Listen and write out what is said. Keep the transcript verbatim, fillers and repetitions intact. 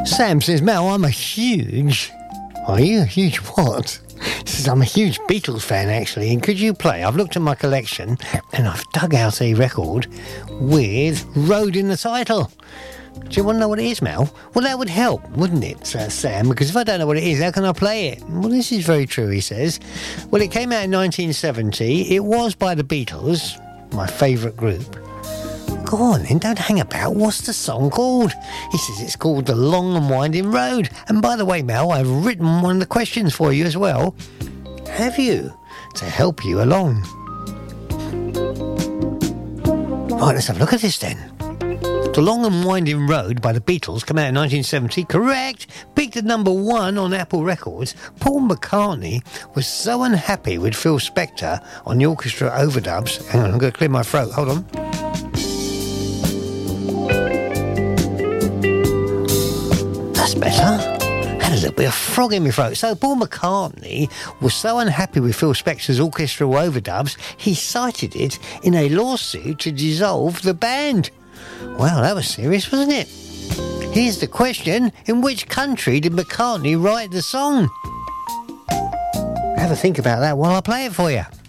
Sam says, Mel, I'm a huge... Are you a huge what? He says, I'm a huge Beatles fan, actually, and could you play? I've looked at my collection, and I've dug out a record with Road in the title. Do you want to know what it is, Mel? Well, that would help, wouldn't it, uh, Sam? Because if I don't know what it is, how can I play it? Well, this is very true, he says. Well, it came out in nineteen seventy. It was by the Beatles, my favourite group. Go on then, don't hang about. What's the song called? He says it's called The Long and Winding Road. And by the way, Mel, I've written one of the questions for you as well. Have you? To help you along. Right, let's have a look at this then. The Long and Winding Road by the Beatles came out in nineteen seventy. Correct. Peaked at number one on Apple Records. Paul McCartney was so unhappy with Phil Spector on the orchestra overdubs. Hang on, I'm going to clear my throat. Hold on. That's better. Had a little bit of frog in my throat. So Paul McCartney was so unhappy with Phil Spector's orchestral overdubs, he cited it in a lawsuit to dissolve the band. Wow, that was serious, wasn't it? Here's the question. In which country did McCartney write the song? Have a think about that while I play it for you.